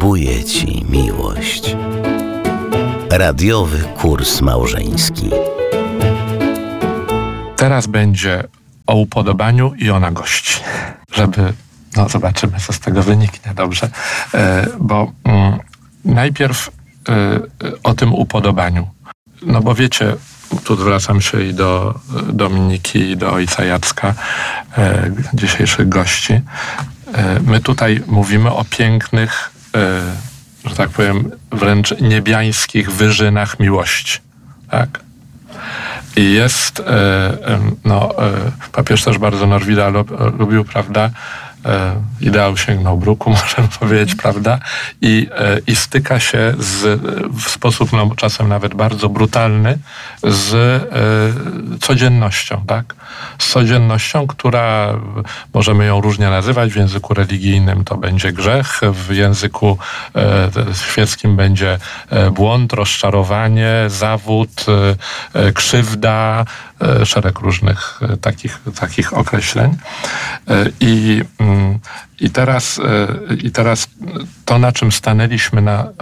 zgubuje ci miłość. Radiowy kurs małżeński. Teraz będzie o upodobaniu i o nagości. Zobaczymy, co z tego wyniknie, dobrze? Bo najpierw o tym upodobaniu. No bo wiecie, tu zwracam się i do Dominiki, i do ojca Jacka, dzisiejszych gości. My tutaj mówimy o pięknych, że tak powiem, wręcz niebiańskich wyżynach miłości. Tak? I jest, papież też bardzo Norwida lubił, prawda? Ideał sięgnął bruku, możemy powiedzieć, prawda? I styka się w sposób czasem nawet bardzo brutalny z codziennością, tak? Z codziennością, która możemy ją różnie nazywać. W języku religijnym to będzie grzech, w języku świeckim będzie błąd, rozczarowanie, zawód, krzywda, szereg różnych takich określeń. I teraz to, na czym stanęliśmy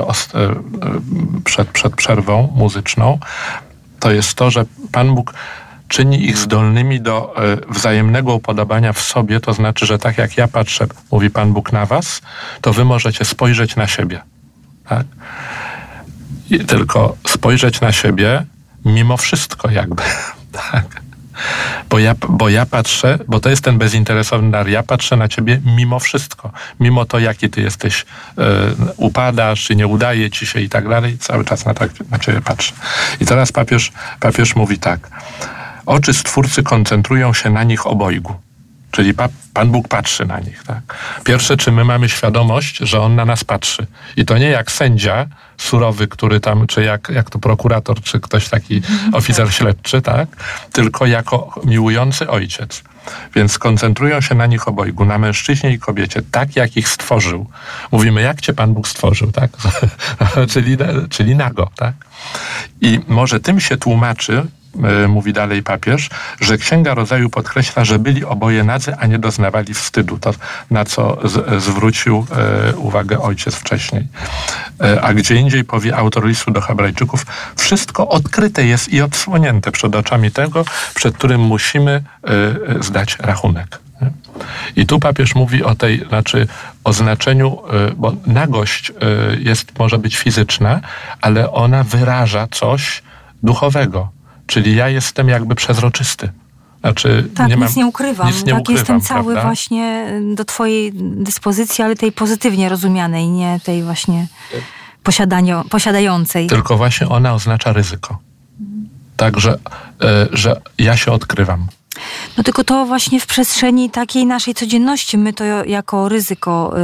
przed przerwą muzyczną, to jest to, że Pan Bóg czyni ich zdolnymi do wzajemnego upodobania w sobie, to znaczy, że tak jak ja patrzę, mówi Pan Bóg, na was, to wy możecie spojrzeć na siebie. Tak? I tylko spojrzeć na siebie mimo wszystko jakby. Tak. Bo ja patrzę, bo to jest ten bezinteresowny dar, ja patrzę na ciebie mimo wszystko. Mimo to, jaki ty jesteś, upadasz, czy nie udaje ci się i tak dalej, cały czas na ciebie patrzę. I teraz papież mówi tak. Oczy Stwórcy koncentrują się na nich obojgu. Czyli Pan Bóg patrzy na nich. Tak? Pierwsze, czy my mamy świadomość, że On na nas patrzy. I to nie jak sędzia surowy, który tam, czy jak to prokurator, czy ktoś taki oficer śledczy, tak? Tylko jako miłujący ojciec. Więc koncentrują się na nich obojgu, na mężczyźnie i kobiecie, tak jak ich stworzył. Mówimy, jak cię Pan Bóg stworzył, tak? czyli nago, tak? I może tym się tłumaczy, mówi dalej papież, że Księga Rodzaju podkreśla, że byli oboje nadzy, a nie doznawali wstydu. To, na co zwrócił uwagę ojciec wcześniej. A gdzie indziej powie autor listu do Hebrajczyków, wszystko odkryte jest i odsłonięte przed oczami tego, przed którym musimy zdać rachunek. I tu papież mówi o znaczeniu, bo nagość może być fizyczna, ale ona wyraża coś duchowego. Czyli ja jestem jakby przezroczysty. Znaczy, nic nie ukrywam. Jestem cały, prawda? Właśnie do twojej dyspozycji, ale tej pozytywnie rozumianej, nie tej właśnie posiadającej. Tylko właśnie ona oznacza ryzyko. Także, że ja się odkrywam. No tylko to właśnie w przestrzeni takiej naszej codzienności my to jako ryzyko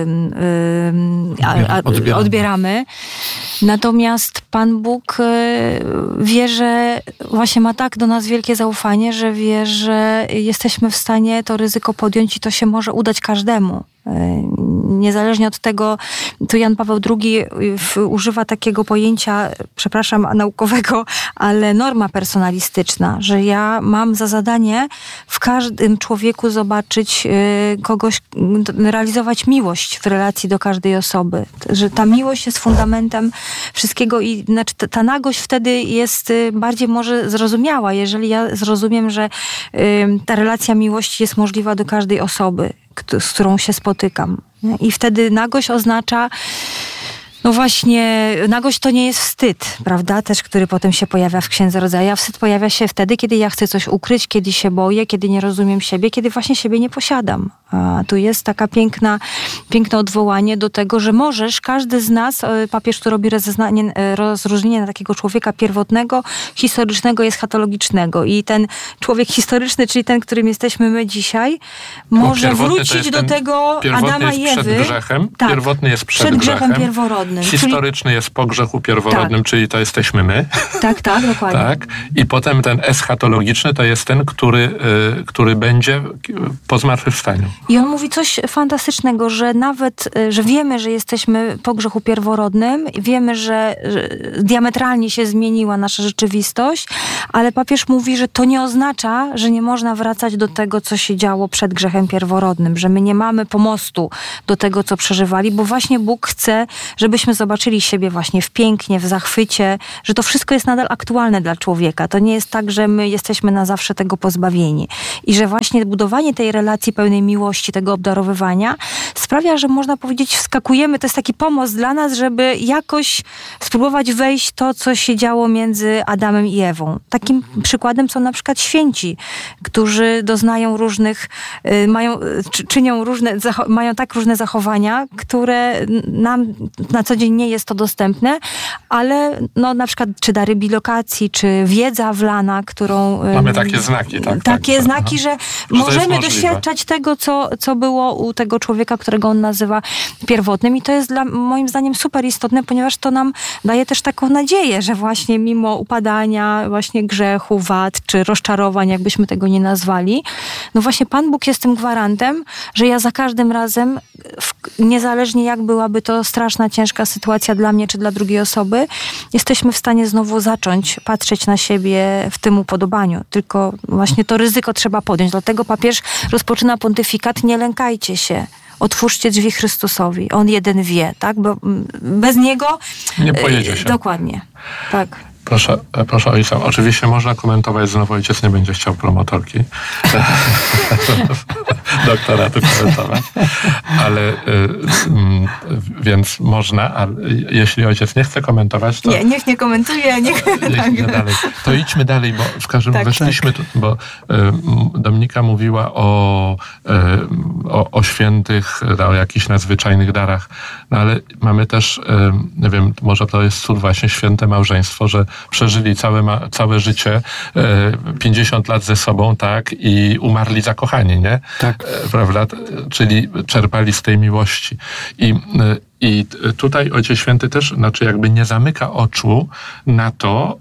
odbieramy. Natomiast Pan Bóg wie, że właśnie ma tak do nas wielkie zaufanie, że wie, że jesteśmy w stanie to ryzyko podjąć i to się może udać każdemu. Niezależnie od tego, tu Jan Paweł II używa takiego pojęcia, przepraszam, naukowego, ale norma personalistyczna, że ja mam za zadanie w każdym człowieku zobaczyć kogoś, realizować miłość w relacji do każdej osoby. Że ta miłość jest fundamentem wszystkiego i znaczy, ta nagość wtedy jest bardziej może zrozumiała, jeżeli ja zrozumiem, że ta relacja miłości jest możliwa do każdej osoby, z którą się spotykam. I wtedy nagość oznacza, no właśnie, nagość to nie jest wstyd, prawda? Też, który potem się pojawia w Księdze Rodzaju. A wstyd pojawia się wtedy, kiedy ja chcę coś ukryć, kiedy się boję, kiedy nie rozumiem siebie, kiedy właśnie siebie nie posiadam. A tu jest taka piękne odwołanie do tego, że możesz, każdy z nas, papież tu robi rozróżnienie na takiego człowieka pierwotnego, historycznego i eschatologicznego. I ten człowiek historyczny, czyli ten, którym jesteśmy my dzisiaj, może wrócić do tego Adama i Ewy. Przed grzechem. Tak, Pierwotny jest przed grzechem pierworodnym. pierworodnym. Historyczny jest po grzechu pierworodnym, czyli to jesteśmy my. Tak, dokładnie. Tak? I potem ten eschatologiczny to jest ten, który będzie po zmartwychwstaniu. I on mówi coś fantastycznego, że nawet, że wiemy, że jesteśmy po grzechu pierworodnym, wiemy, że diametralnie się zmieniła nasza rzeczywistość, ale papież mówi, że to nie oznacza, że nie można wracać do tego, co się działo przed grzechem pierworodnym, że my nie mamy pomostu do tego, co przeżywali, bo właśnie Bóg chce, żebyśmy zobaczyli siebie właśnie w pięknie, w zachwycie, że to wszystko jest nadal aktualne dla człowieka. To nie jest tak, że my jesteśmy na zawsze tego pozbawieni. I że właśnie budowanie tej relacji pełnej miłości, tego obdarowywania sprawia, że można powiedzieć, wskakujemy, to jest taki pomost dla nas, żeby jakoś spróbować wejść w to, co się działo między Adamem i Ewą. Takim przykładem są na przykład święci, którzy doznają różnych, mają tak różne zachowania, które nam na co dzień nie jest to dostępne, ale na przykład czy dary bilokacji, czy wiedza wlana, którą... Mamy takie znaki, tak? Takie znaki, że możemy doświadczać tego, co było u tego człowieka, którego on nazywa pierwotnym. I to jest moim zdaniem super istotne, ponieważ to nam daje też taką nadzieję, że właśnie mimo upadania, właśnie grzechu, wad, czy rozczarowań, jakbyśmy tego nie nazwali, no właśnie Pan Bóg jest tym gwarantem, że ja za każdym razem, niezależnie jak byłaby to straszna, ciężka sytuacja dla mnie, czy dla drugiej osoby, jesteśmy w stanie znowu zacząć patrzeć na siebie w tym upodobaniu. Tylko właśnie to ryzyko trzeba podjąć. Dlatego papież rozpoczyna pontyfikat: nie lękajcie się. Otwórzcie drzwi Chrystusowi. On jeden wie, tak? Bo bez Niego... Nie pojedzie się. Dokładnie. Tak. Proszę ojca, oczywiście można komentować, znowu ojciec nie będzie chciał promotorki doktoratu komentować, ale więc można, ale jeśli ojciec nie chce komentować, to... Niech nie komentuje, niech dalej. To idźmy dalej, bo w każdym razie weszliśmy tu, bo Dominika mówiła o świętych, o jakichś nadzwyczajnych darach, no ale mamy też, nie wiem, może to jest cud właśnie, święte małżeństwo, że przeżyli całe życie, 50 lat ze sobą, tak, i umarli zakochani, nie? Tak. Prawda? Czyli czerpali z tej miłości. I tutaj Ojciec Święty też, znaczy jakby nie zamyka oczu na to,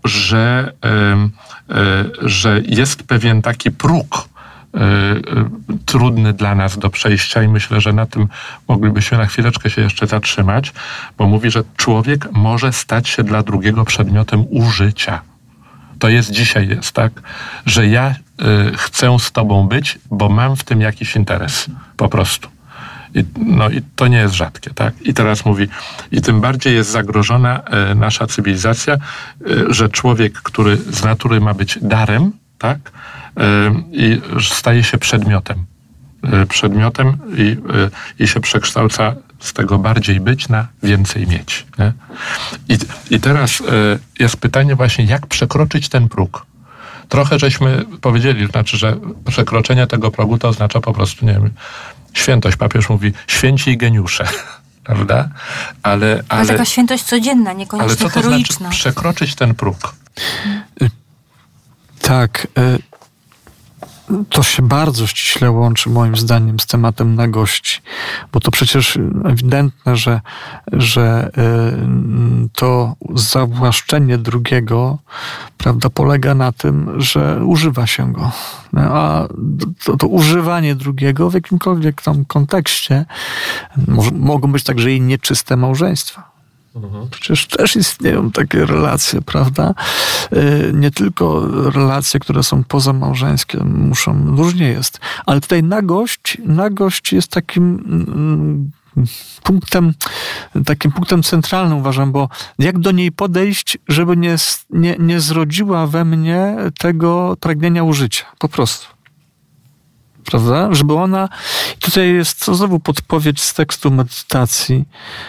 że jest pewien taki próg trudny dla nas do przejścia i myślę, że na tym moglibyśmy na chwileczkę się jeszcze zatrzymać, bo mówi, że człowiek może stać się dla drugiego przedmiotem użycia. To jest dzisiaj, tak? Że ja chcę z tobą być, bo mam w tym jakiś interes. Po prostu. I to nie jest rzadkie, tak? I teraz mówi, i tym bardziej jest zagrożona nasza cywilizacja, że człowiek, który z natury ma być darem, tak? I staje się przedmiotem. I się przekształca z tego bardziej być na więcej mieć. Nie? I teraz jest pytanie właśnie, jak przekroczyć ten próg. Trochę żeśmy powiedzieli, znaczy, że przekroczenie tego progu to oznacza po prostu, nie wiem, świętość. Papież mówi, święci i geniusze. Prawda? Ale taka świętość codzienna, niekoniecznie heroiczna. Ale co to znaczy przekroczyć ten próg? Tak. To się bardzo ściśle łączy moim zdaniem z tematem nagości, bo to przecież ewidentne, że to zawłaszczenie drugiego, prawda, polega na tym, że używa się go. A to używanie drugiego w jakimkolwiek tam kontekście mogą być także i nieczyste małżeństwa. Przecież też istnieją takie relacje, prawda? Nie tylko relacje, które są pozamałżeńskie, różnie jest. Ale tutaj nagość jest takim punktem centralnym, uważam, bo jak do niej podejść, żeby nie zrodziła we mnie tego pragnienia użycia. Po prostu. Prawda? Żeby ona... Tutaj jest znowu podpowiedź z tekstu medytacji,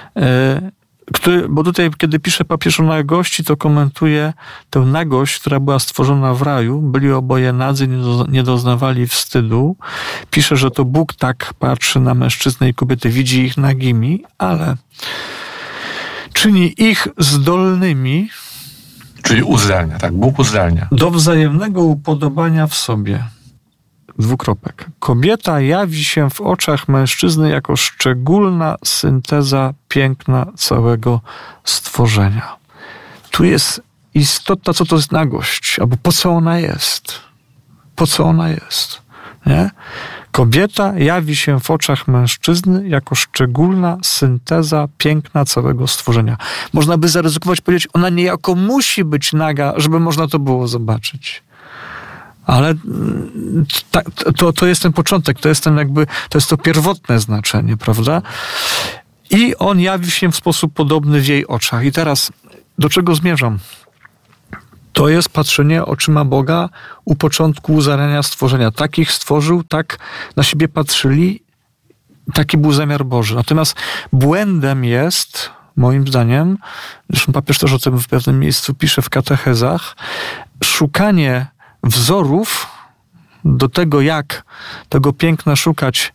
bo tutaj, kiedy pisze papież o nagości, to komentuje tę nagość, która była stworzona w raju. Byli oboje nadzy, nie doznawali wstydu. Pisze, że to Bóg tak patrzy na mężczyznę i kobietę, widzi ich nagimi, ale czyni ich zdolnymi. Czyli uzdalnia, tak? Bóg uzdalnia. Do wzajemnego upodobania w sobie. dwukropek. Kobieta jawi się w oczach mężczyzny jako szczególna synteza piękna całego stworzenia. Tu jest istota, co to jest nagość, albo po co ona jest. Po co ona jest. Nie? Kobieta jawi się w oczach mężczyzny jako szczególna synteza piękna całego stworzenia. Można by zaryzykować powiedzieć, ona niejako musi być naga, żeby można to było zobaczyć. Ale to jest ten początek, to jest to pierwotne znaczenie, prawda? I on jawi się w sposób podobny w jej oczach. I teraz, do czego zmierzam? To jest patrzenie oczyma Boga u początku zarania stworzenia. Takich stworzył, tak na siebie patrzyli, taki był zamiar Boży. Natomiast błędem jest, moim zdaniem, zresztą papież też o tym w pewnym miejscu pisze w katechezach, szukanie wzorów do tego, jak tego piękna szukać,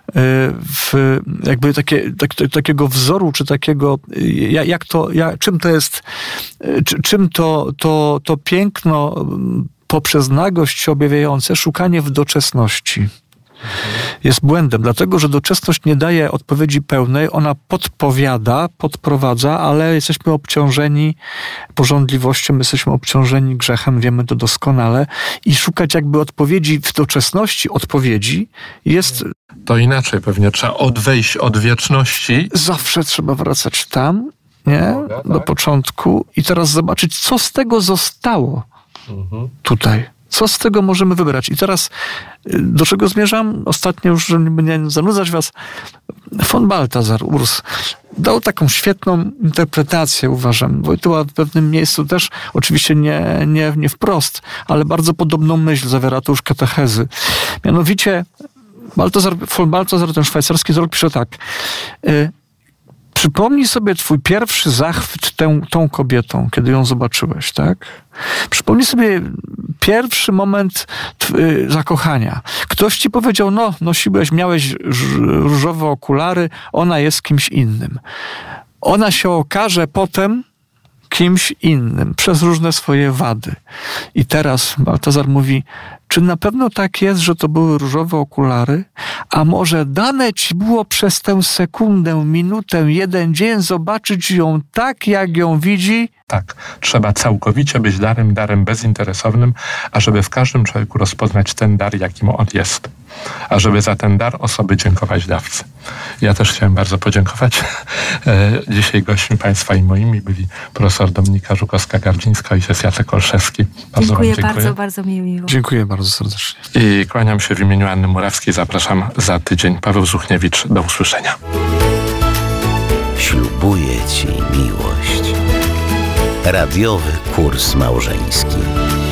jakby takiego wzoru, czy takiego, czym to jest, czym to piękno poprzez nagość się objawiające, szukanie w doczesności. Jest błędem, dlatego że doczesność nie daje odpowiedzi pełnej, ona podprowadza, ale jesteśmy obciążeni pożądliwością, jesteśmy obciążeni grzechem, wiemy to doskonale i szukać jakby odpowiedzi w doczesności, jest... To inaczej pewnie, trzeba odejść od wieczności. Zawsze trzeba wracać tam, nie? Do początku i teraz zobaczyć, co z tego zostało tutaj. Co z tego możemy wybrać? I teraz do czego zmierzam? Ostatnio już, żeby nie zanudzać was, von Balthasar Urs dał taką świetną interpretację, uważam. Wojtyła w pewnym miejscu też, oczywiście nie wprost, ale bardzo podobną myśl zawiera to już katechezy. Mianowicie von Balthasar, ten szwajcarski teolog, pisze tak. Przypomnij sobie twój pierwszy zachwyt tą kobietą, kiedy ją zobaczyłeś, tak? Przypomnij sobie pierwszy moment zakochania. Ktoś ci powiedział, miałeś różowe okulary, ona jest kimś innym. Ona się okaże potem kimś innym, przez różne swoje wady. I teraz Balthasar mówi, czy na pewno tak jest, że to były różowe okulary? A może dane ci było przez tę sekundę, minutę, jeden dzień zobaczyć ją tak, jak ją widzi? Tak, trzeba całkowicie być darem bezinteresownym, ażeby w każdym człowieku rozpoznać ten dar, jakim on jest. A żeby za ten dar osoby dziękować dawcy. Ja też chciałem bardzo podziękować. Dzisiaj gośćmi państwa i moimi byli profesor Dominika Żukowska-Gardzińska i ojciec Jacek Olszewski. Dziękuję bardzo, bardzo mi miło. Dziękuję bardzo serdecznie. I kłaniam się w imieniu Anny Murawskiej. Zapraszam za tydzień. Paweł Zuchniewicz. Do usłyszenia. Ślubuję ci miłość. Radiowy kurs małżeński.